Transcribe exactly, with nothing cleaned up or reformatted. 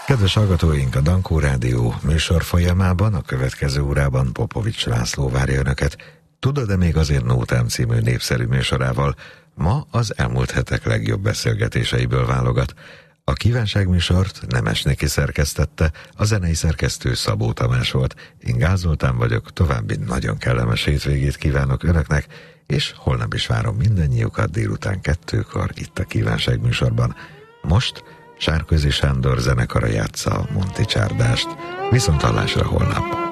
Kedves hallgatóink, a Dankó Rádió műsor folyamában a következő órában Popovics László várja Önöket. Tudod-e még azért Nótám című népszerű műsorával? Ma az elmúlt hetek legjobb beszélgetéseiből válogat. A kívánságműsort Nemes Niki szerkesztette, a zenei szerkesztő Szabó Tamás volt. Én Gál Zoltán vagyok, további nagyon kellemes hétvégét kívánok Önöknek, és holnap is várom mindannyiukat délután kettőkor itt a kívánságműsorban. Most Sárközi Sándor zenekara játsza a Monti Csárdást. Viszont hallásra holnap!